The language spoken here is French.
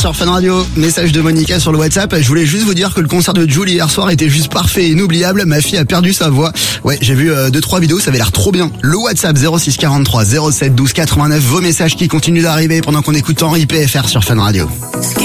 sur Fun Radio. Message de Monica sur le WhatsApp. Je voulais juste vous dire que le concert de Jul hier soir était juste parfait et inoubliable. Ma fille a perdu sa voix. Ouais, j'ai vu 2-3 vidéos, ça avait l'air trop bien. Le WhatsApp 06 43 07 12 89. Vos messages qui continuent d'arriver pendant qu'on écoute en replay FR sur Fun Radio.